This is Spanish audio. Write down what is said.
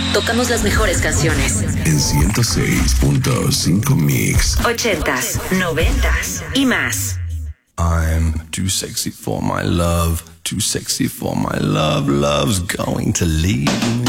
Tocamos las mejores canciones. En 106.5 Mix. 80s, 90s y más. I'm too sexy for my love. Too sexy for my love. Love's going to leave me.